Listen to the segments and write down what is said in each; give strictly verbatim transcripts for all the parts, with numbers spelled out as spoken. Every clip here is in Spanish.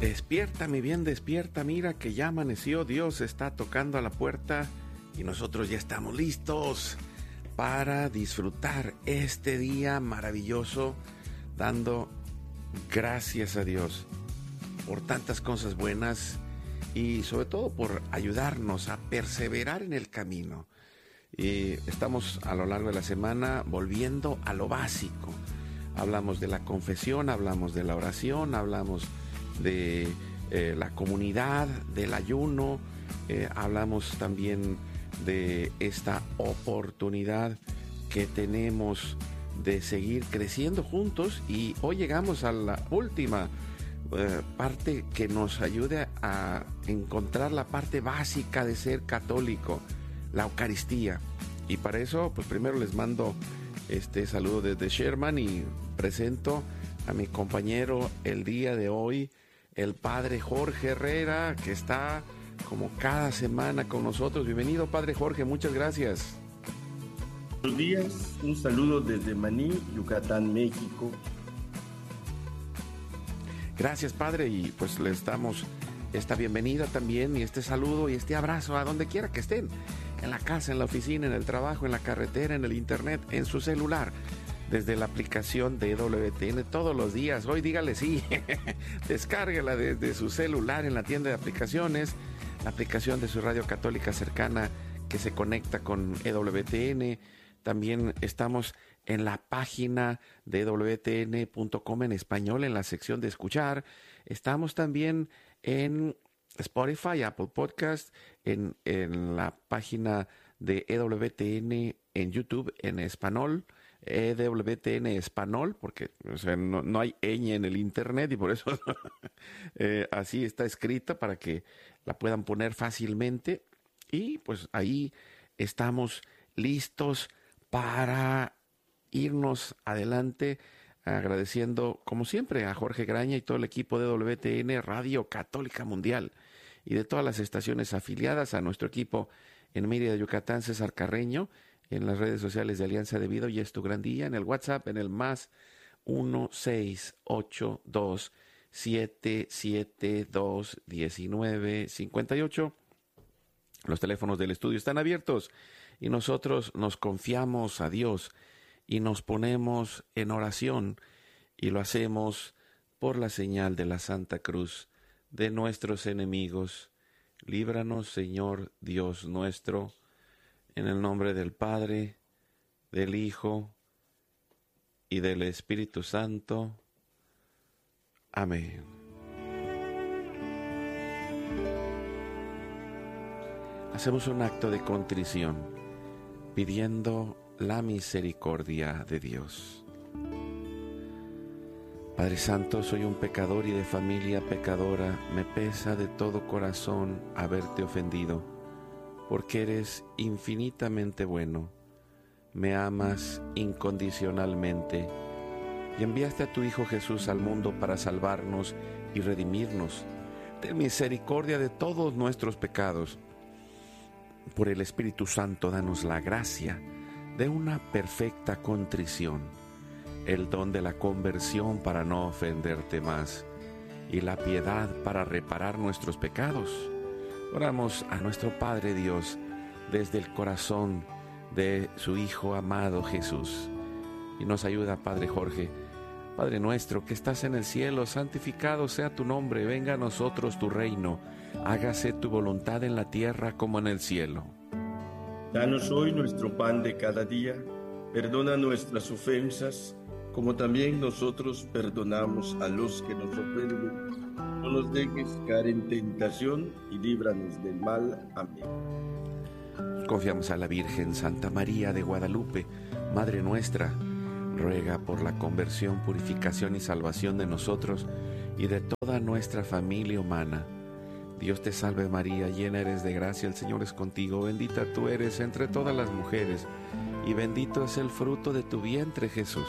Despierta, mi bien, despierta, mira que ya amaneció, Dios está tocando a la puerta y nosotros ya estamos listos para disfrutar este día maravilloso, dando gracias a Dios por tantas cosas buenas y sobre todo por ayudarnos a perseverar en el camino. Y estamos a lo largo de la semana volviendo a lo básico. Hablamos de la confesión, hablamos de la oración, hablamos de eh, la comunidad, del ayuno, eh, hablamos también de esta oportunidad que tenemos de seguir creciendo juntos, y hoy llegamos a la última eh, parte que nos ayude a encontrar la parte básica de ser católico, la Eucaristía. Y para eso, pues primero les mando este saludo desde Sherman y presento a mi compañero el día de hoy, el padre Jorge Herrera, que está como cada semana con nosotros. Bienvenido, padre Jorge, muchas gracias. Buenos días, un saludo desde Maní, Yucatán, México. Gracias, padre, y pues les damos esta bienvenida también y este saludo y este abrazo a donde quiera que estén, en la casa, en la oficina, en el trabajo, en la carretera, en el internet, en su celular, desde la aplicación de E W T N todos los días. Hoy dígale sí, descárguela desde su celular en la tienda de aplicaciones, la aplicación de su radio católica cercana que se conecta con E W T N. También estamos en la página de E W T N punto com en español, en la sección de escuchar. Estamos también en Spotify, Apple Podcast, en, en la página de E W T N en YouTube en español, E W T N español, porque o sea, no, no hay ñ en el internet y por eso eh, así está escrita para que la puedan poner fácilmente. Y pues ahí estamos listos para irnos adelante, agradeciendo como siempre a Jorge Graña y todo el equipo de E W T N Radio Católica Mundial y de todas las estaciones afiliadas, a nuestro equipo en Mérida, Yucatán, César Carreño, en las redes sociales de Alianza de Vida y Es Tu Gran Día, en el WhatsApp, en el más uno seis ocho dos siete siete dos uno nueve cinco ocho. Los teléfonos del estudio están abiertos y nosotros nos confiamos a Dios y nos ponemos en oración, y lo hacemos por la señal de la Santa Cruz de nuestros enemigos. Líbranos, Señor Dios nuestro, en el nombre del Padre, del Hijo y del Espíritu Santo. Amén. Hacemos un acto de contrición, pidiendo la misericordia de Dios. Padre Santo, soy un pecador y de familia pecadora. Me pesa de todo corazón haberte ofendido, porque eres infinitamente bueno, me amas incondicionalmente y enviaste a tu Hijo Jesús al mundo para salvarnos y redimirnos. Ten misericordia de todos nuestros pecados. Por el Espíritu Santo, danos la gracia de una perfecta contrición, el don de la conversión para no ofenderte más y la piedad para reparar nuestros pecados. Oramos a nuestro Padre Dios desde el corazón de su Hijo amado Jesús. Y nos ayuda, Padre Jorge. Padre nuestro que estás en el cielo, santificado sea tu nombre, venga a nosotros tu reino, hágase tu voluntad en la tierra como en el cielo. Danos hoy nuestro pan de cada día, perdona nuestras ofensas, como también nosotros perdonamos a los que nos ofenden. No nos dejes caer en tentación y líbranos del mal. Amén. Confiamos a la Virgen Santa María de Guadalupe, Madre nuestra, ruega por la conversión, purificación y salvación de nosotros y de toda nuestra familia humana. Dios te salve María, llena eres de gracia, el Señor es contigo, bendita tú eres entre todas las mujeres, y bendito es el fruto de tu vientre, Jesús.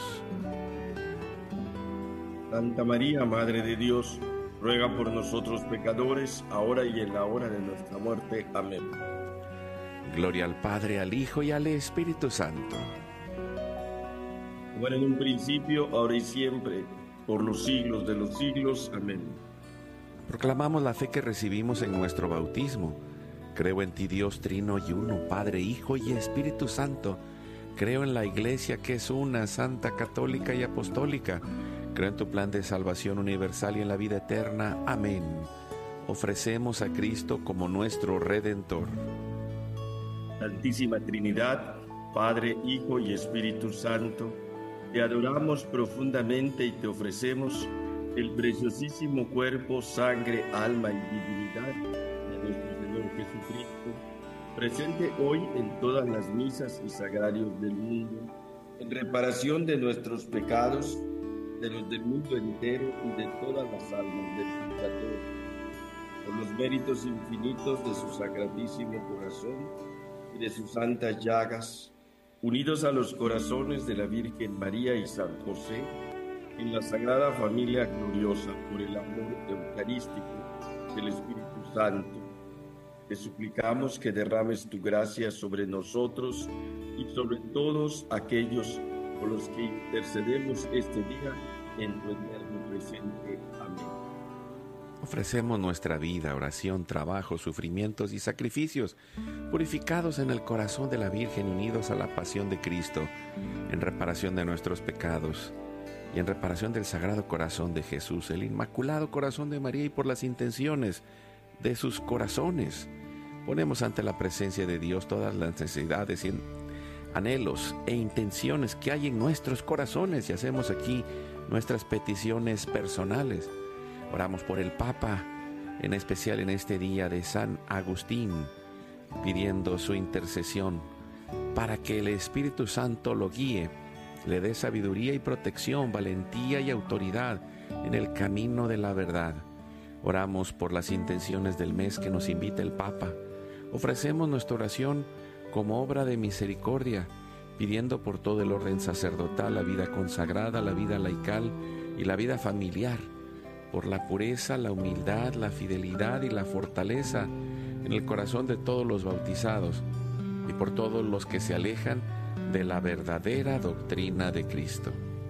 Santa María, Madre de Dios, ruega por nosotros pecadores, ahora y en la hora de nuestra muerte. Amén. Gloria al Padre, al Hijo y al Espíritu Santo. Como era en un principio, ahora y siempre, por los siglos de los siglos. Amén. Proclamamos la fe que recibimos en nuestro bautismo. Creo en ti, Dios trino y uno, Padre, Hijo y Espíritu Santo. Creo en la Iglesia que es una, santa, católica y apostólica. Creo en tu plan de salvación universal y en la vida eterna. Amén. Ofrecemos a Cristo como nuestro Redentor. Santísima Trinidad, Padre, Hijo y Espíritu Santo, te adoramos profundamente y te ofrecemos el preciosísimo cuerpo, sangre, alma y divinidad de nuestro Señor Jesucristo, presente hoy en todas las misas y sagrarios del mundo, en reparación de nuestros pecados, de los del mundo entero y de todas las almas del purgatorio, por los méritos infinitos de su sacratísimo corazón y de sus santas llagas, unidos a los corazones de la Virgen María y San José, en la Sagrada Familia Gloriosa, por el amor eucarístico del Espíritu Santo, te suplicamos que derrames tu gracia sobre nosotros y sobre todos aquellos por los que intercedemos este día en tu eterno presente. Amén. Ofrecemos nuestra vida, oración, trabajo, sufrimientos y sacrificios, purificados en el corazón de la Virgen, unidos a la pasión de Cristo, en reparación de nuestros pecados y en reparación del Sagrado Corazón de Jesús, el Inmaculado Corazón de María, y por las intenciones de sus corazones. Ponemos ante la presencia de Dios todas las necesidades y anhelos e intenciones que hay en nuestros corazones, y hacemos aquí nuestras peticiones personales. Oramos por el Papa, en especial en este día de San Agustín, pidiendo su intercesión para que el Espíritu Santo lo guíe, le dé sabiduría y protección, valentía y autoridad en el camino de la verdad. Oramos por las intenciones del mes que nos invita el Papa. Ofrecemos nuestra oración como obra de misericordia, pidiendo por todo el orden sacerdotal, la vida consagrada, la vida laical y la vida familiar, por la pureza, la humildad, la fidelidad y la fortaleza en el corazón de todos los bautizados y por todos los que se alejan de la verdadera doctrina de Cristo.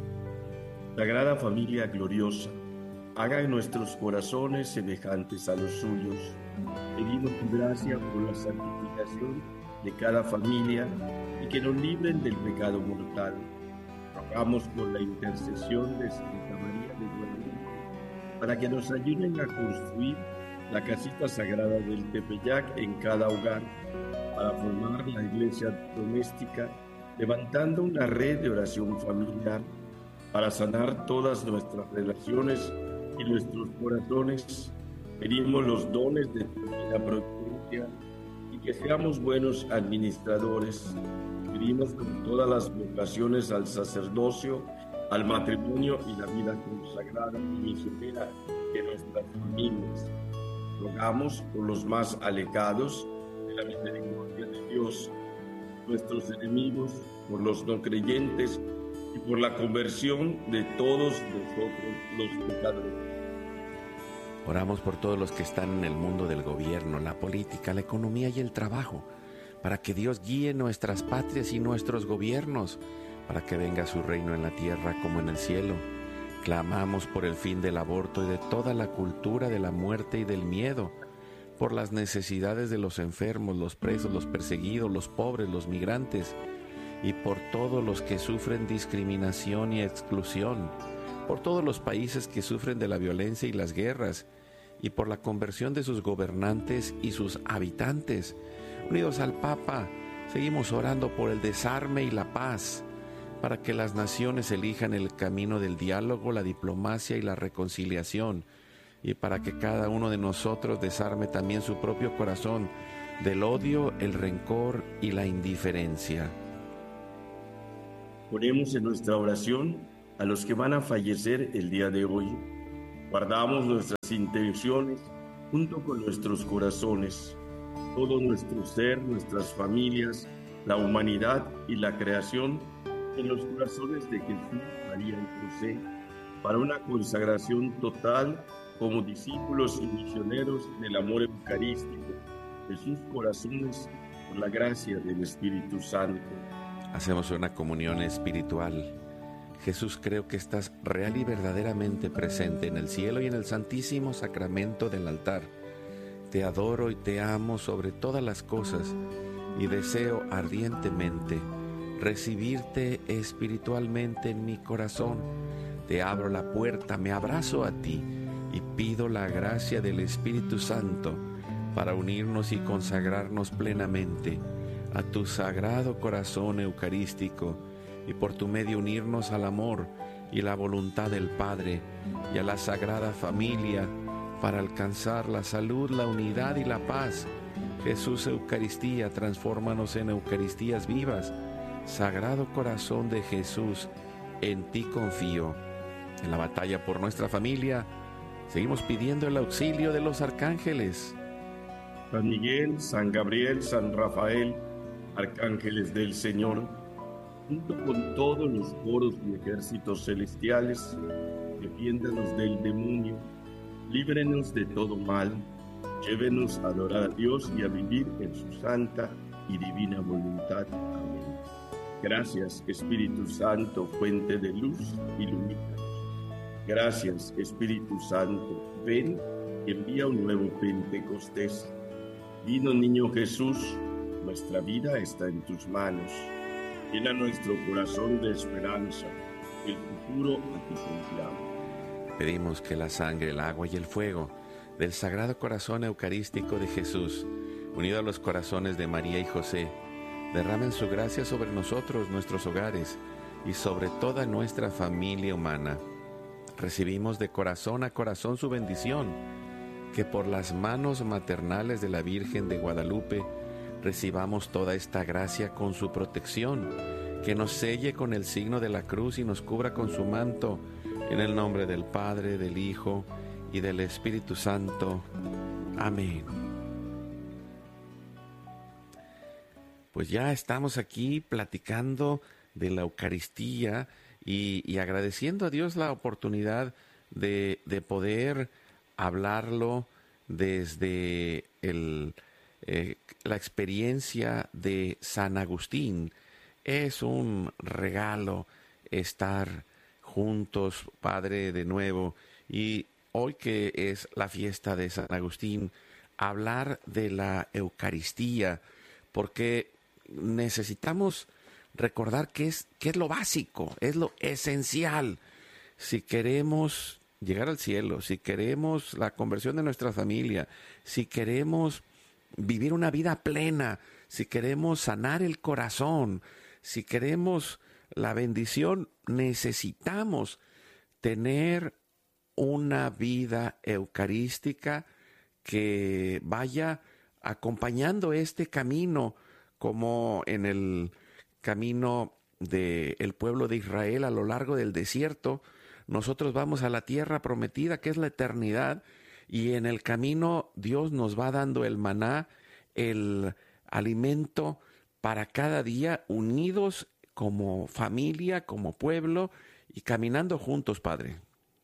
Sagrada Familia Gloriosa, haga en nuestros corazones semejantes a los suyos. Pedimos tu gracia por la santificación de cada familia y que nos libren del pecado mortal. Rogamos por la intercesión de Santa María de Guadalupe para que nos ayuden a construir la casita sagrada del Tepeyac en cada hogar, para formar la iglesia doméstica, levantando una red de oración familiar para sanar todas nuestras relaciones y nuestros corazones. Pedimos los dones de tu divina providencia y que seamos buenos administradores. Pedimos con todas las vocaciones al sacerdocio, al matrimonio y la vida consagrada y misionera de nuestras familias. Rogamos por los más alejados de la misericordia de Dios, nuestros enemigos, por los no creyentes y por la conversión de todos nosotros los pecadores. Oramos por todos los que están en el mundo del gobierno, la política, la economía y el trabajo, para que Dios guíe nuestras patrias y nuestros gobiernos, para que venga su reino en la tierra como en el cielo. Clamamos por el fin del aborto y de toda la cultura de la muerte y del miedo, por las necesidades de los enfermos, los presos, los perseguidos, los pobres, los migrantes, y por todos los que sufren discriminación y exclusión, por todos los países que sufren de la violencia y las guerras, y por la conversión de sus gobernantes y sus habitantes. Unidos al Papa, seguimos orando por el desarme y la paz, para que las naciones elijan el camino del diálogo, la diplomacia y la reconciliación, y para que cada uno de nosotros desarme también su propio corazón del odio, el rencor y la indiferencia. Ponemos en nuestra oración a los que van a fallecer el día de hoy. Guardamos nuestras intenciones junto con nuestros corazones, todo nuestro ser, nuestras familias, la humanidad y la creación en los corazones de Jesús, María y José, para una consagración total como discípulos y misioneros del amor eucarístico de sus corazones por la gracia del Espíritu Santo. Hacemos una comunión espiritual. Jesús, creo que estás real y verdaderamente presente en el cielo y en el santísimo sacramento del altar. Te adoro y te amo sobre todas las cosas y deseo ardientemente recibirte espiritualmente en mi corazón. Te abro la puerta, me abrazo a ti y pido la gracia del Espíritu Santo para unirnos y consagrarnos plenamente a tu sagrado corazón eucarístico y por tu medio unirnos al amor y la voluntad del Padre y a la Sagrada Familia para alcanzar la salud, la unidad y la paz. Jesús Eucaristía, transfórmanos en Eucaristías vivas. Sagrado Corazón de Jesús, en ti confío. En la batalla por nuestra familia, seguimos pidiendo el auxilio de los arcángeles. San Miguel, San Gabriel, San Rafael, arcángeles del Señor, junto con todos los coros y ejércitos celestiales, defiéndanos del demonio, líbrenos de todo mal, llévenos a adorar a Dios y a vivir en su santa y divina voluntad. Amén. Gracias, Espíritu Santo, fuente de luz, ilumínanos. Gracias, Espíritu Santo, ven y envía un nuevo Pentecostés. Vino niño Jesús, nuestra vida está en tus manos. Llena nuestro corazón de esperanza, el futuro a ti confiamos. Pedimos que la sangre, el agua y el fuego del Sagrado Corazón Eucarístico de Jesús, unido a los corazones de María y José, derramen su gracia sobre nosotros, nuestros hogares y sobre toda nuestra familia humana. Recibimos de corazón a corazón su bendición, que por las manos maternales de la Virgen de Guadalupe recibamos toda esta gracia con su protección, que nos selle con el signo de la cruz y nos cubra con su manto, en el nombre del Padre, del Hijo y del Espíritu Santo. Amén. Pues ya estamos aquí platicando de la Eucaristía y, y agradeciendo a Dios la oportunidad de, de poder hablarlo desde el... Eh, la experiencia de San Agustín. Es un regalo estar juntos, Padre, de nuevo, y hoy que es la fiesta de San Agustín, hablar de la Eucaristía, porque necesitamos recordar que es, que es lo básico, es lo esencial. Si queremos llegar al cielo, si queremos la conversión de nuestra familia, si queremos vivir una vida plena, si queremos sanar el corazón, si queremos la bendición, necesitamos tener una vida eucarística que vaya acompañando este camino, como en el camino del pueblo de Israel a lo largo del desierto. Nosotros vamos a la tierra prometida, que es la eternidad, y en el camino Dios nos va dando el maná, el alimento para cada día, unidos como familia, como pueblo y caminando juntos, Padre.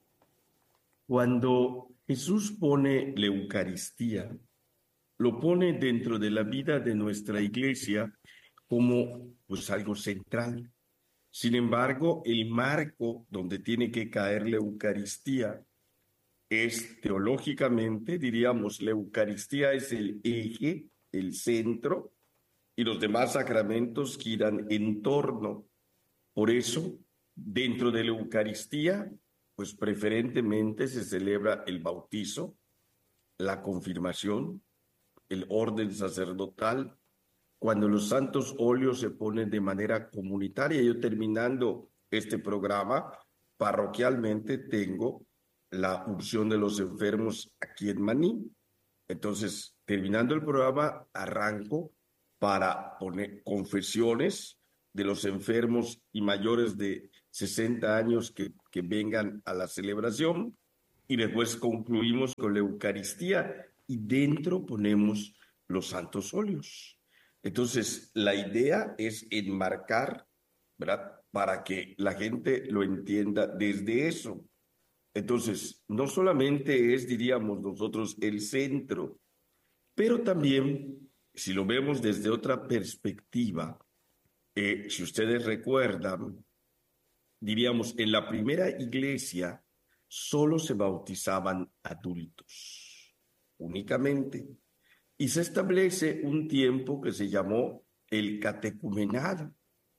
Cuando Jesús pone la Eucaristía, lo pone dentro de la vida de nuestra iglesia como pues algo central. Sin embargo, el marco donde tiene que caer la Eucaristía es teológicamente, diríamos, la Eucaristía es el eje, el centro, y los demás sacramentos giran en torno. Por eso, dentro de la Eucaristía, pues preferentemente se celebra el bautizo, la confirmación, el orden sacerdotal, cuando los santos óleos se ponen de manera comunitaria. Yo terminando este programa, parroquialmente tengo la unción de los enfermos aquí en Maní. Entonces, terminando el programa, arranco para poner confesiones de los enfermos y mayores de sesenta años que, que vengan a la celebración, y después concluimos con la Eucaristía y dentro ponemos los santos óleos. Entonces, la idea es enmarcar, ¿verdad?, para que la gente lo entienda desde eso. Entonces, no solamente es, diríamos nosotros, el centro, pero también, si lo vemos desde otra perspectiva, eh, si ustedes recuerdan, diríamos, en la primera iglesia solo se bautizaban adultos, únicamente. Y se establece un tiempo que se llamó el catecumenado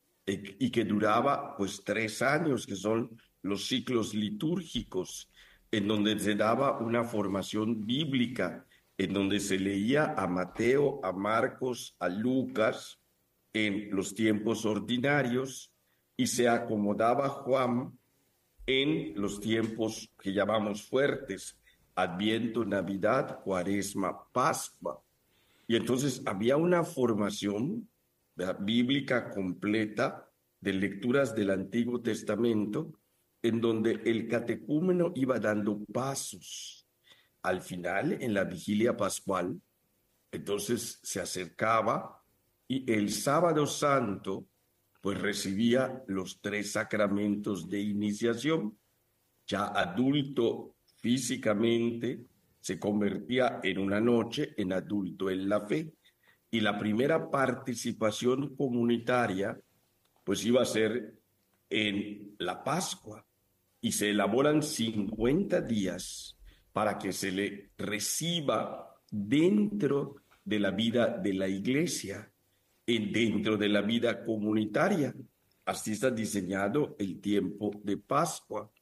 y que duraba pues tres años, que son los ciclos litúrgicos, en donde se daba una formación bíblica, en donde se leía a Mateo, a Marcos, a Lucas en los tiempos ordinarios y se acomodaba Juan en los tiempos que llamamos fuertes, Adviento, Navidad, Cuaresma, Pascua. Y entonces había una formación bíblica completa de lecturas del Antiguo Testamento en donde el catecúmeno iba dando pasos. Al final, en la vigilia pascual, entonces se acercaba y el sábado santo pues recibía los tres sacramentos de iniciación. Ya adulto físicamente, se convertía en una noche en adulto en la fe. Y la primera participación comunitaria pues iba a ser en la Pascua. Y se elaboran cincuenta días para que se le reciba dentro de la vida de la iglesia, en dentro de la vida comunitaria. Así está diseñado el tiempo de Pascua.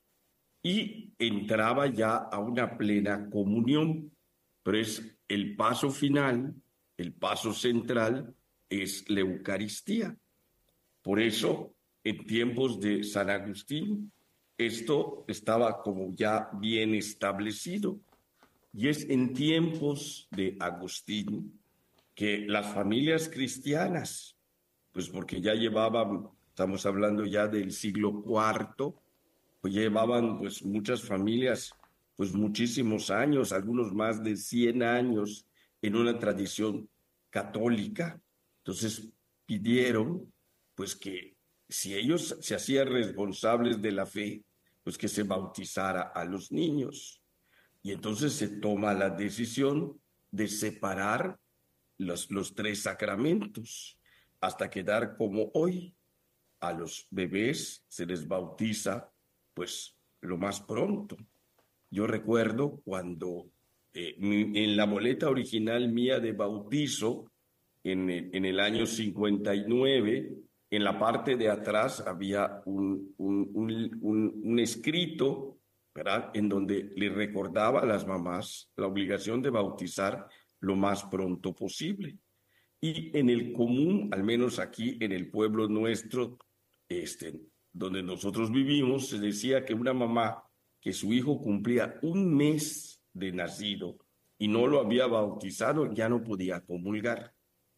Y entraba ya a una plena comunión, pero es el paso final, el paso central es la Eucaristía. Por eso, en tiempos de San Agustín, esto estaba como ya bien establecido. Y es en tiempos de Agustín que las familias cristianas, pues porque ya llevaban, estamos hablando ya del siglo cuarto, pues llevaban pues muchas familias, pues muchísimos años, algunos más de cien años en una tradición católica. Entonces pidieron pues que si ellos se hacían responsables de la fe, pues que se bautizara a los niños. Y entonces se toma la decisión de separar los, los tres sacramentos hasta quedar como hoy. A los bebés se les bautiza pues lo más pronto. Yo recuerdo cuando eh, en la boleta original mía de bautizo, en el, en el año cincuenta y nueve, en la parte de atrás había un, un, un, un, un escrito, ¿verdad?, en donde le recordaba a las mamás la obligación de bautizar lo más pronto posible. Y en el común, al menos aquí en el pueblo nuestro, este, donde nosotros vivimos, se decía que una mamá que su hijo cumplía un mes de nacido y no lo había bautizado, ya no podía comulgar.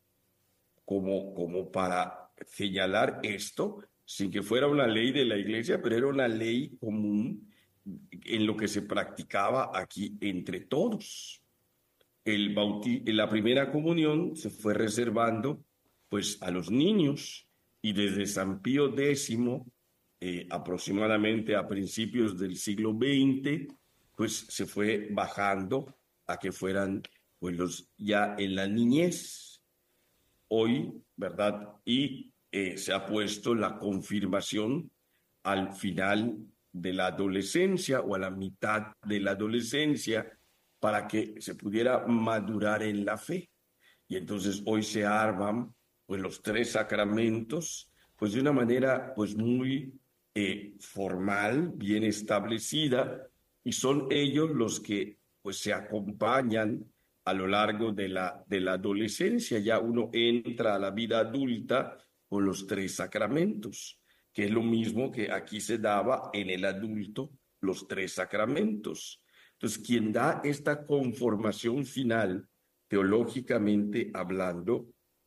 Como, como para señalar esto, sin que fuera una ley de la iglesia, pero era una ley común en lo que se practicaba aquí entre todos. El bauti- la primera comunión se fue reservando pues a los niños y desde San Pío X, eh, aproximadamente a principios del siglo veinte, pues se fue bajando a que fueran pues los ya en la niñez. Hoy, ¿verdad? Y eh, se ha puesto la confirmación al final de la adolescencia o a la mitad de la adolescencia para que se pudiera madurar en la fe. Y entonces hoy se arman pues los tres sacramentos pues de una manera pues muy eh, formal, bien establecida, y son ellos los que pues se acompañan a lo largo de la, de la adolescencia. Ya uno entra a la vida adulta con los tres sacramentos, que es lo mismo que aquí se daba en el adulto, los tres sacramentos. Entonces, quien da esta conformación final, teológicamente hablando,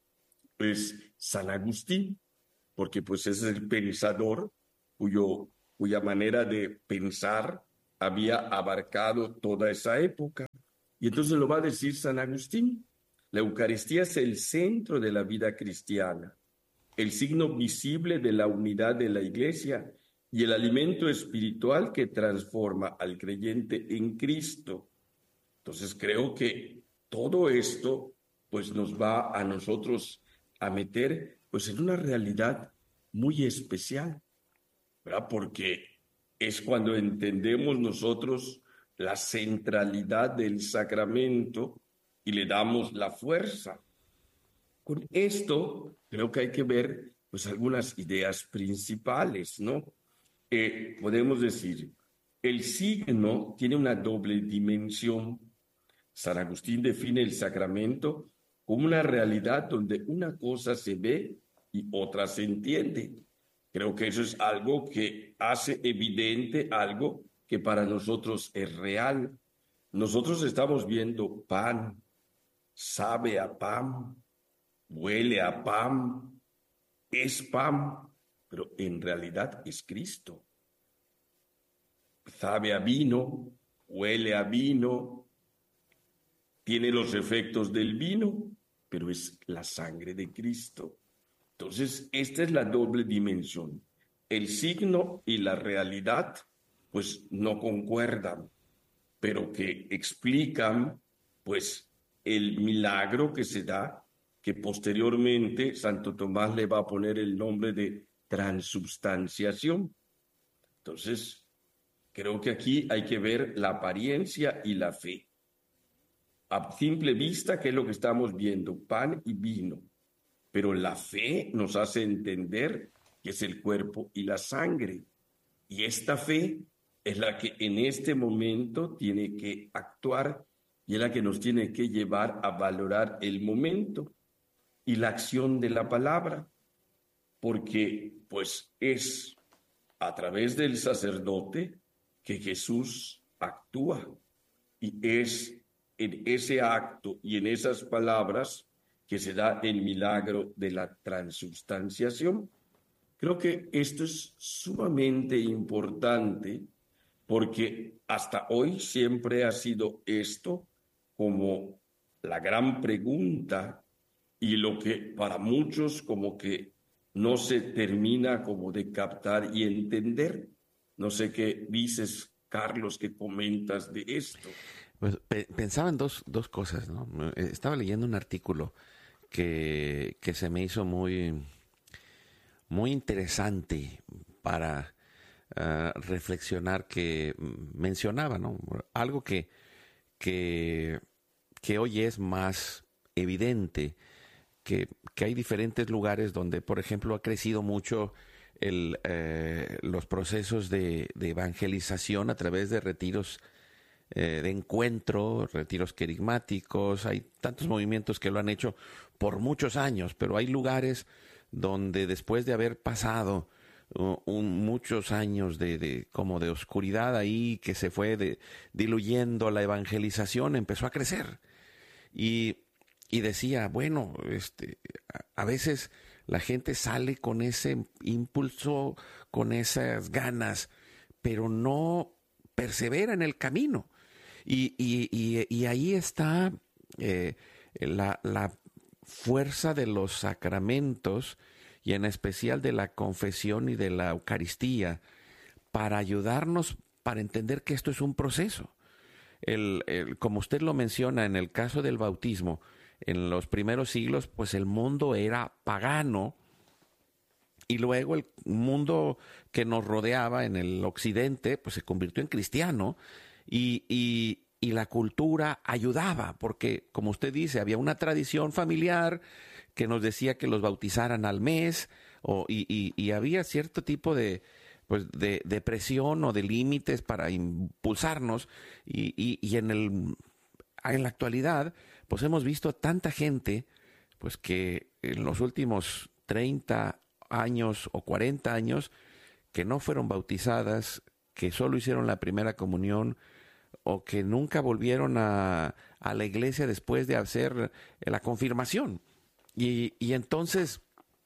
es San Agustín, porque pues es el pensador cuyo, cuya manera de pensar había abarcado toda esa época. Y entonces lo va a decir San Agustín: la Eucaristía es el centro de la vida cristiana, el signo visible de la unidad de la Iglesia y el alimento espiritual que transforma al creyente en Cristo. Entonces creo que todo esto pues nos va a nosotros a meter pues en una realidad muy especial. ¿verdad? Porque es cuando entendemos nosotros la centralidad del sacramento y le damos la fuerza. Con esto creo que hay que ver pues algunas ideas principales, ¿no? Eh, podemos decir, el signo tiene una doble dimensión. San Agustín define el sacramento como una realidad donde una cosa se ve y otra se entiende. Creo que eso es algo que hace evidente algo que para nosotros es real. Nosotros estamos viendo pan, sabe a pan, huele a pan, es pan, pero en realidad es Cristo. Sabe a vino, huele a vino, tiene los efectos del vino, pero es la sangre de Cristo. Entonces, esta es la doble dimensión. El signo y la realidad, pues no concuerdan, pero que explican, pues, el milagro que se da, que posteriormente Santo Tomás le va a poner el nombre de transubstanciación. Entonces, creo que aquí hay que ver la apariencia y la fe. A simple vista, ¿qué es lo que estamos viendo? Pan y vino. Pero la fe nos hace entender que es el cuerpo y la sangre. Y esta fe es la que en este momento tiene que actuar y es la que nos tiene que llevar a valorar el momento y la acción de la palabra. Porque pues es a través del sacerdote que Jesús actúa. Y es en ese acto y en esas palabras que se da el milagro de la transubstanciación. Creo que esto es sumamente importante porque hasta hoy siempre ha sido esto como la gran pregunta y lo que para muchos como que no se termina como de captar y entender. No sé qué dices, Carlos, qué comentas de esto. Pues pe- pensaba en dos, dos cosas, ¿no? Estaba leyendo un artículo que, que se me hizo muy, muy interesante para uh, reflexionar, que mencionaba, ¿no? Algo que, que, que hoy es más evidente, que, que hay diferentes lugares donde, por ejemplo, ha crecido mucho el, eh, los procesos de, de evangelización a través de retiros eh, de encuentro, retiros querigmáticos. Hay tantos movimientos que lo han hecho por muchos años, pero hay lugares donde después de haber pasado uh, un, muchos años de, de como de oscuridad ahí, que se fue de, diluyendo, la evangelización empezó a crecer. Y, y decía, bueno, este, a, a veces la gente sale con ese impulso, con esas ganas, pero no persevera en el camino. Y, y, y, y ahí está eh, la, la fuerza de los sacramentos, y en especial de la confesión y de la Eucaristía, para ayudarnos para entender que esto es un proceso. El, el, como usted lo menciona, en el caso del bautismo, en los primeros siglos, pues el mundo era pagano, y luego el mundo que nos rodeaba en el occidente, pues se convirtió en cristiano, y, y, y la cultura ayudaba, porque como usted dice, había una tradición familiar que nos decía que los bautizaran al mes, o, y, y, y había cierto tipo de, pues de, de presión o de límites para impulsarnos, y, y, y en el en la actualidad, pues hemos visto tanta gente, pues que en los últimos treinta años o cuarenta años, que no fueron bautizadas, que solo hicieron la primera comunión, o que nunca volvieron a, a la iglesia después de hacer la confirmación. Y, y entonces,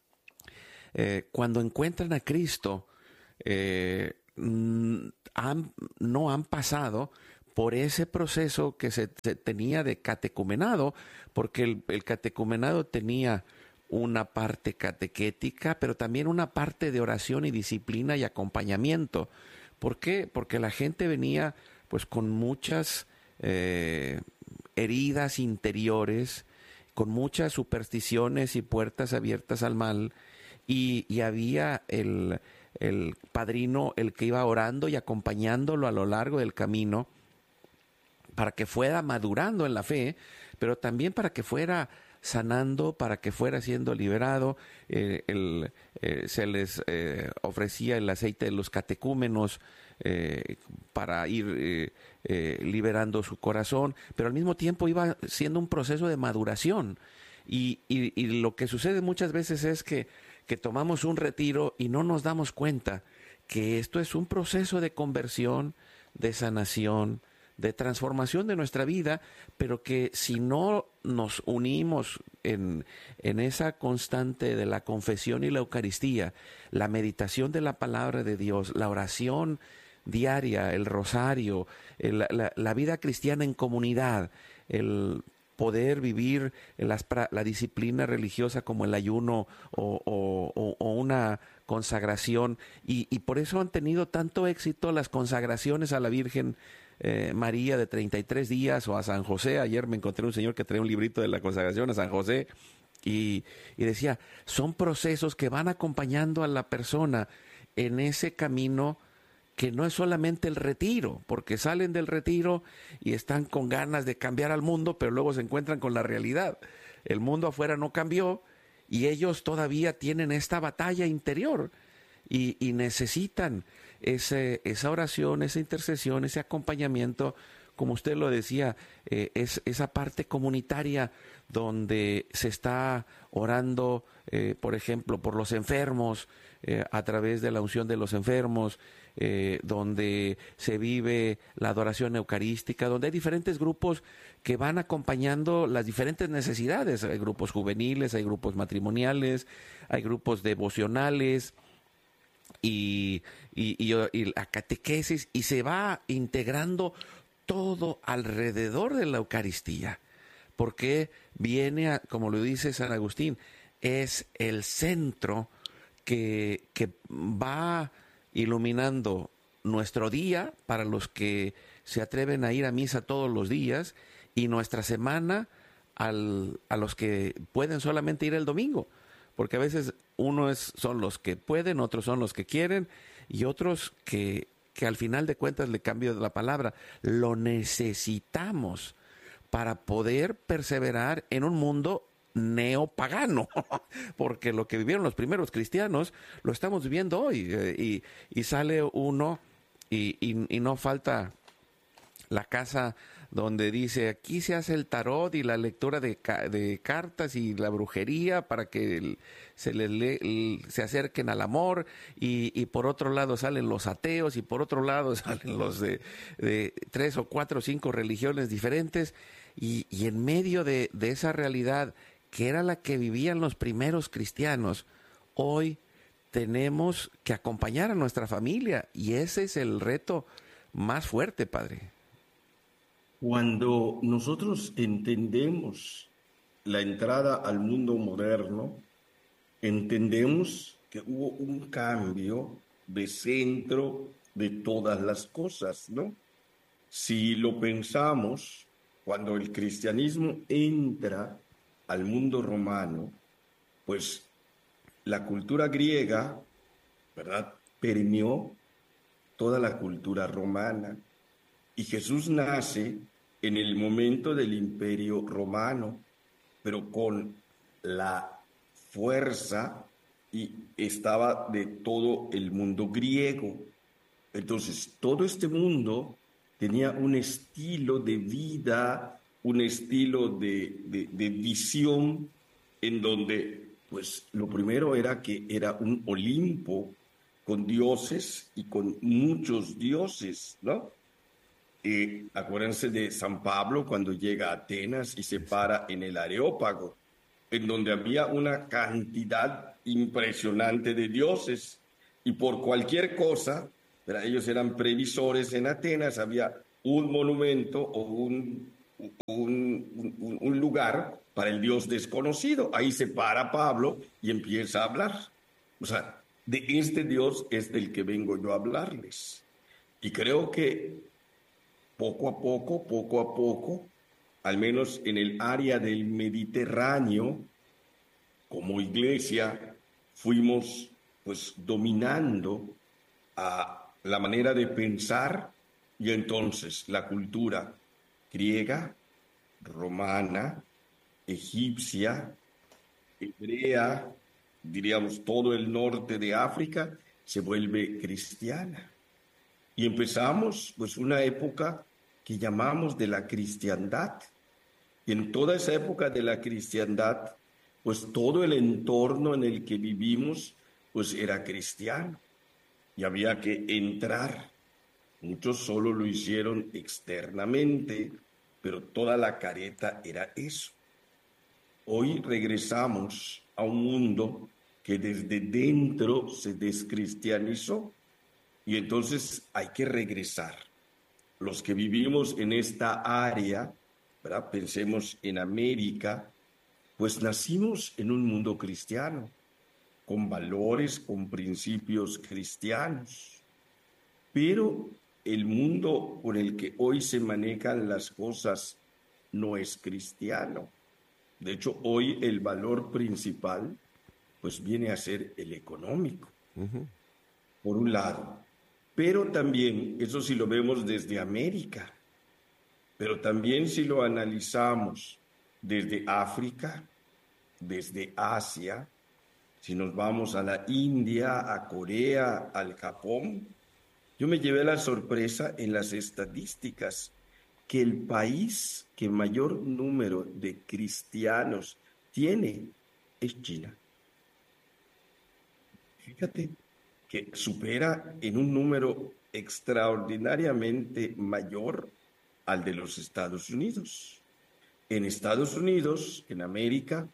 eh, cuando encuentran a Cristo, eh, han, no han pasado por ese proceso que se, se tenía de catecumenado, porque el, el catecumenado tenía una parte catequética, pero también una parte de oración y disciplina y acompañamiento. ¿Por qué? Porque la gente venía pues con muchas eh, heridas interiores, con muchas supersticiones y puertas abiertas al mal, y, y había el, el padrino el que iba orando y acompañándolo a lo largo del camino para que fuera madurando en la fe, pero también para que fuera sanando, para que fuera siendo liberado. Eh, el, eh, se les eh, ofrecía el aceite de los catecúmenos eh, para ir eh, eh, liberando su corazón, pero al mismo tiempo iba siendo un proceso de maduración. Y, y, y lo que sucede muchas veces es que, que tomamos un retiro y no nos damos cuenta que esto es un proceso de conversión, de sanación, de transformación de nuestra vida, pero que si no nos unimos en, en esa constante de la confesión y la Eucaristía, la meditación de la palabra de Dios, la oración diaria, el rosario, el, la, la vida cristiana en comunidad, el poder vivir las, la disciplina religiosa como el ayuno o, o, o una consagración, y, y por eso han tenido tanto éxito las consagraciones a la Virgen Eh, María de treinta y tres días, o a San José. Ayer me encontré un señor que traía un librito de la consagración a San José y, y decía, son procesos que van acompañando a la persona en ese camino, que no es solamente el retiro, porque salen del retiro y están con ganas de cambiar al mundo, pero luego se encuentran con la realidad. El mundo afuera no cambió y ellos todavía tienen esta batalla interior y, y necesitan Ese, esa oración, esa intercesión, ese acompañamiento, como usted lo decía, eh, es esa parte comunitaria donde se está orando, eh, por ejemplo, por los enfermos, eh, a través de la unción de los enfermos, eh, donde se vive la adoración eucarística, donde hay diferentes grupos que van acompañando las diferentes necesidades. Hay grupos juveniles, hay grupos matrimoniales, hay grupos devocionales, Y, y, y, y la catequesis, y se va integrando todo alrededor de la Eucaristía, porque viene, a, como lo dice San Agustín, es el centro que, que va iluminando nuestro día para los que se atreven a ir a misa todos los días, y nuestra semana al, a los que pueden solamente ir el domingo, porque a veces uno es, son los que pueden, otros son los que quieren, y otros que, que al final de cuentas, le cambio la palabra, lo necesitamos para poder perseverar en un mundo neopagano, porque lo que vivieron los primeros cristianos lo estamos viviendo hoy, eh, y, y sale uno y, y, y no falta la casa donde dice, aquí se hace el tarot y la lectura de, de cartas y la brujería para que el, se les le, se acerquen al amor, y, y por otro lado salen los ateos, y por otro lado salen los de, de tres o cuatro o cinco religiones diferentes, y, y en medio de, de esa realidad que era la que vivían los primeros cristianos, hoy tenemos que acompañar a nuestra familia, y ese es el reto más fuerte, Padre. Cuando nosotros entendemos la entrada al mundo moderno, entendemos que hubo un cambio de centro de todas las cosas, ¿no? Si lo pensamos, cuando el cristianismo entra al mundo romano, pues la cultura griega, ¿verdad?, permeó toda la cultura romana. Y Jesús nace en el momento del Imperio Romano, pero con la fuerza, y estaba de todo el mundo griego. Entonces, todo este mundo tenía un estilo de vida, un estilo de, de, de visión, en donde, pues, lo primero era que era un Olimpo con dioses y con muchos dioses, ¿no? Eh, acuérdense de San Pablo cuando llega a Atenas y se para en el Areópago, en donde había una cantidad impresionante de dioses, y por cualquier cosa, ¿verdad?, ellos eran previsores en Atenas, había un monumento o un, un, un, un lugar para el dios desconocido. Ahí se para Pablo y empieza a hablar. O sea, de este Dios es del que vengo yo a hablarles. Y creo que poco a poco, poco a poco, al menos en el área del Mediterráneo, como iglesia, fuimos pues dominando a la manera de pensar, y entonces la cultura griega, romana, egipcia, hebrea, diríamos todo el norte de África, se vuelve cristiana. Y empezamos pues una época que llamamos de la cristiandad. Y en toda esa época de la cristiandad, pues todo el entorno en el que vivimos pues era cristiano. Y había que entrar. Muchos solo lo hicieron externamente, pero toda la careta era eso. Hoy regresamos a un mundo que desde dentro se descristianizó y entonces hay que regresar. Los que vivimos en esta área, ¿verdad? Pensemos en América, pues nacimos en un mundo cristiano, con valores, con principios cristianos, pero el mundo con el que hoy se manejan las cosas no es cristiano. De hecho, hoy el valor principal pues viene a ser el económico, uh-huh. Por un lado. Pero también, eso sí lo vemos desde América, pero también si lo analizamos desde África, desde Asia, si nos vamos a la India, a Corea, al Japón, yo me llevé la sorpresa en las estadísticas que el país que mayor número de cristianos tiene es China. Fíjate que supera en un número extraordinariamente mayor al de los Estados Unidos. En Estados Unidos, en América,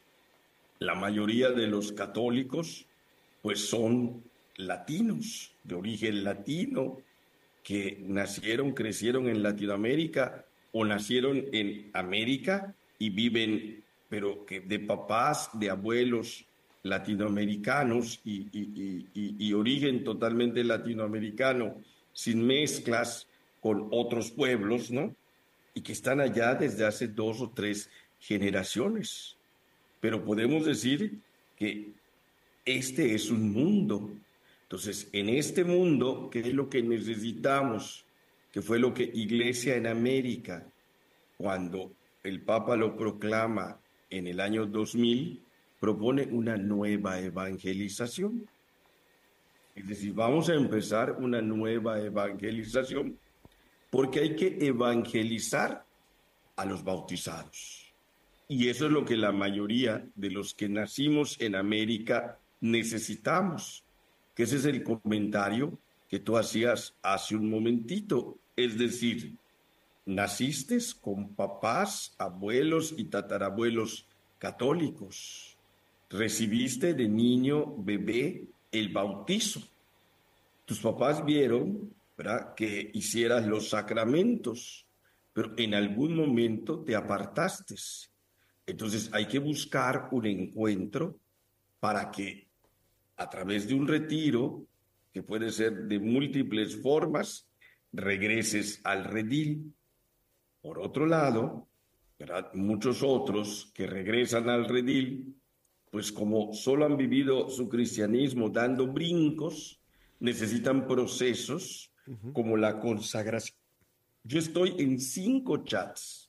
la mayoría de los católicos pues son latinos, de origen latino, que nacieron, crecieron en Latinoamérica o nacieron en América y viven, pero que de papás, de abuelos latinoamericanos y, y, y, y origen totalmente latinoamericano, sin mezclas con otros pueblos, ¿no? Y que están allá desde hace dos o tres generaciones. Pero podemos decir que este es un mundo. Entonces, en este mundo, ¿qué es lo que necesitamos? Que fue lo que Iglesia en América, cuando el Papa lo proclama en el año dos mil, propone una nueva evangelización. Es decir, vamos a empezar una nueva evangelización porque hay que evangelizar a los bautizados. Y eso es lo que la mayoría de los que nacimos en América necesitamos. Que ese es el comentario que tú hacías hace un momentito. Es decir, naciste con papás, abuelos y tatarabuelos católicos. Recibiste de niño, bebé, el bautizo. Tus papás vieron, ¿verdad?, que hicieras los sacramentos, pero en algún momento te apartaste. Entonces hay que buscar un encuentro para que a través de un retiro, que puede ser de múltiples formas, regreses al redil. Por otro lado, ¿verdad?, muchos otros que regresan al redil, pues como solo han vivido su cristianismo dando brincos, necesitan procesos uh-huh. como la consagración. Yo estoy en cinco chats,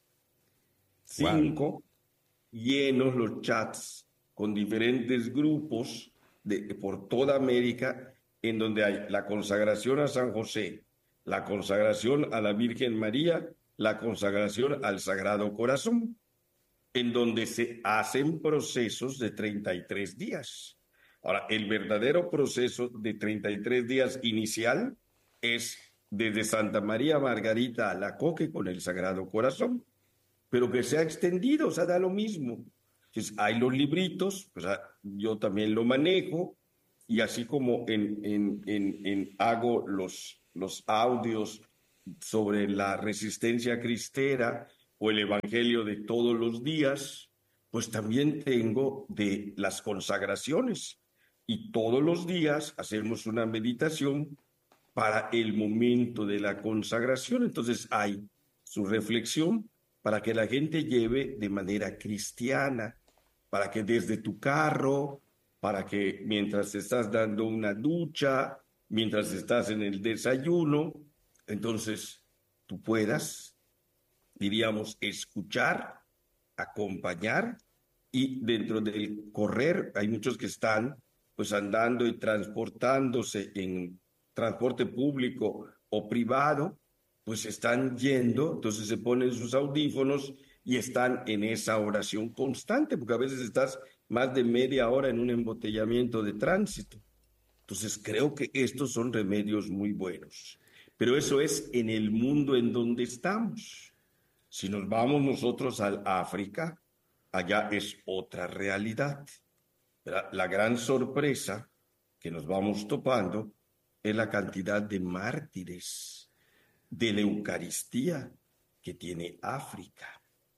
cinco wow. llenos los chats con diferentes grupos de, por toda América, en donde hay la consagración a San José, la consagración a la Virgen María, la consagración al Sagrado Corazón, en donde se hacen procesos de treinta y tres días. Ahora, el verdadero proceso de treinta y tres días inicial es desde Santa María Margarita Alacoque con el Sagrado Corazón, pero que se ha extendido, o sea, da lo mismo. Entonces, hay los libritos, o sea, yo también lo manejo, y así como en, en, en, en hago los, los audios sobre la resistencia cristera o el evangelio de todos los días, pues también tengo de las consagraciones. Y todos los días hacemos una meditación para el momento de la consagración. Entonces hay su reflexión para que la gente lleve de manera cristiana, para que desde tu carro, para que mientras te estás dando una ducha, mientras estás en el desayuno, entonces tú puedas, diríamos, escuchar, acompañar, y dentro del correr hay muchos que están pues andando y transportándose en transporte público o privado, pues están yendo, entonces se ponen sus audífonos y están en esa oración constante, porque a veces estás más de media hora en un embotellamiento de tránsito. Entonces creo que estos son remedios muy buenos, pero eso es en el mundo en donde estamos. Si nos vamos nosotros al África, allá es otra realidad. ¿Verdad? La gran sorpresa que nos vamos topando es la cantidad de mártires de la Eucaristía que tiene África.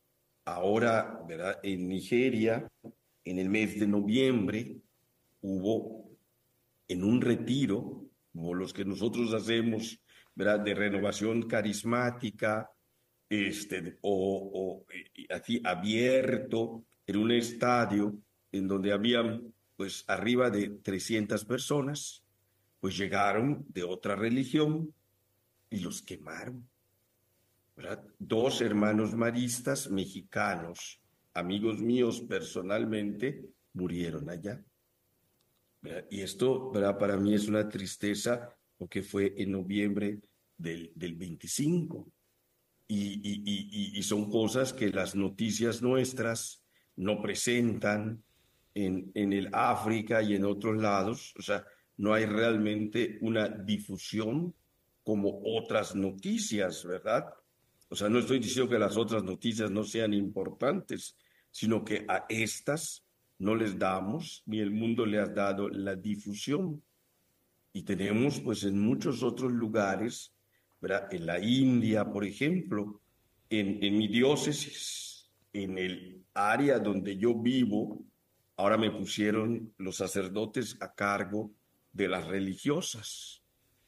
Ahora, ¿verdad? En Nigeria, en el mes de noviembre, hubo en un retiro, como los que nosotros hacemos, ¿verdad? De renovación carismática, este, o, o así abierto, en un estadio en donde habían pues arriba de trescientas personas, pues llegaron de otra religión y los quemaron. ¿Verdad? Dos hermanos maristas mexicanos, amigos míos personalmente, murieron allá. ¿Verdad? Y esto, ¿verdad? Para mí es una tristeza porque fue en noviembre del, del veinticinco. Y, y, y, y son cosas que las noticias nuestras no presentan en, en el África y en otros lados. O sea, no hay realmente una difusión como otras noticias, ¿verdad? O sea, no estoy diciendo que las otras noticias no sean importantes, sino que a estas no les damos, ni el mundo le ha dado la difusión. Y tenemos, pues, en muchos otros lugares, ¿verdad? En la India, por ejemplo, en, en mi diócesis, en el área donde yo vivo, ahora me pusieron los sacerdotes a cargo de las religiosas,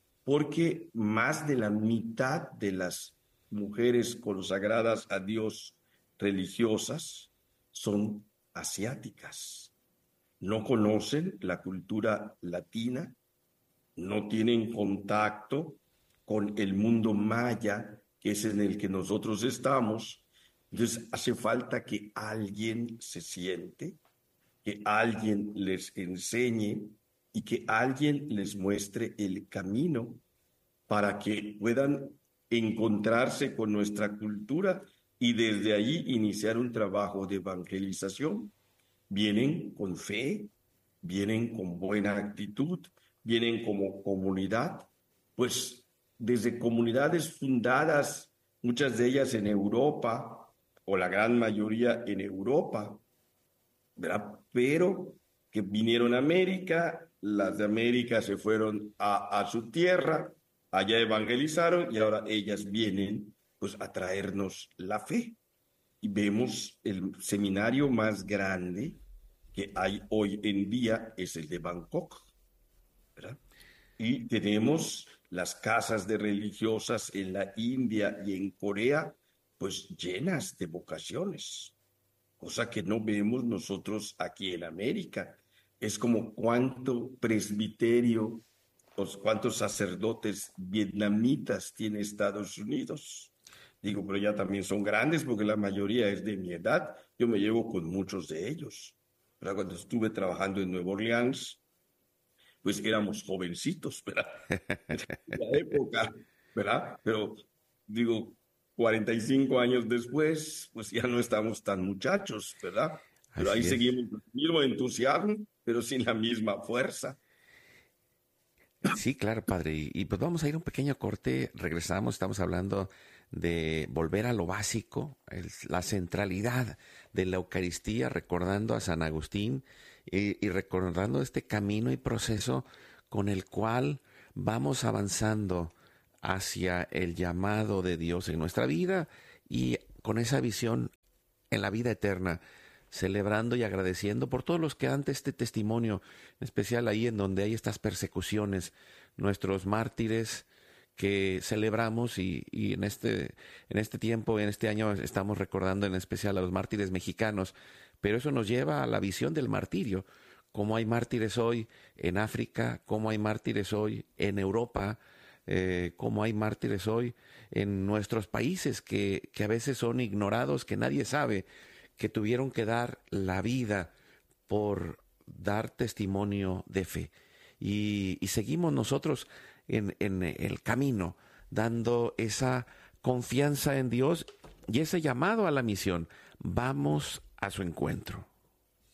porque más de la mitad de las mujeres consagradas a Dios religiosas son asiáticas. No conocen la cultura latina, no tienen contacto con el mundo maya, que es en el que nosotros estamos. Entonces hace falta que alguien se siente, que alguien les enseñe y que alguien les muestre el camino para que puedan encontrarse con nuestra cultura y desde allí iniciar un trabajo de evangelización. Vienen con fe, vienen con buena actitud, vienen como comunidad, pues desde comunidades fundadas, muchas de ellas en Europa, o la gran mayoría en Europa, ¿verdad? Pero que vinieron a América, las de América se fueron a, a su tierra, allá evangelizaron y ahora ellas vienen pues a traernos la fe. Y vemos el seminario más grande que hay hoy en día es el de Bangkok, ¿verdad? Y tenemos las casas de religiosas en la India y en Corea, pues llenas de vocaciones, cosa que no vemos nosotros aquí en América. Es como cuánto presbiterio, pues cuántos sacerdotes vietnamitas tiene Estados Unidos. Digo, pero ya también son grandes porque la mayoría es de mi edad. Yo me llevo con muchos de ellos. Pero cuando estuve trabajando en Nueva Orleans, pues éramos jovencitos, ¿verdad? En la época, ¿verdad? Pero digo, cuarenta y cinco años después, pues ya no estamos tan muchachos, ¿verdad? Pero ahí Así es. seguimos con el mismo entusiasmo, pero sin la misma fuerza. Sí, claro, padre. Y, y pues vamos a ir a un pequeño corte. Regresamos, estamos hablando de volver a lo básico, el- la centralidad de la Eucaristía, recordando a San Agustín y, y recordando este camino y proceso con el cual vamos avanzando hacia el llamado de Dios en nuestra vida y con esa visión en la vida eterna, celebrando y agradeciendo por todos los que dan este testimonio, en especial ahí en donde hay estas persecuciones, nuestros mártires que celebramos y, y en este en este tiempo, en este año estamos recordando en especial a los mártires mexicanos, pero eso nos lleva a la visión del martirio como hay mártires hoy en África, como hay mártires hoy en Europa, eh, como hay mártires hoy en nuestros países que, que a veces son ignorados, que nadie sabe, que tuvieron que dar la vida por dar testimonio de fe. Y, y seguimos nosotros en, en el camino, dando esa confianza en Dios y ese llamado a la misión. Vamos a su encuentro.